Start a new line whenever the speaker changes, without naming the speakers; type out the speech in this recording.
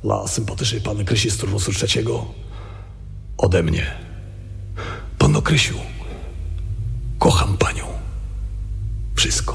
dla sympatycznej panny Krysi z turnusu trzeciego ode mnie. Panno Krysiu, kocham panią. Wszystko.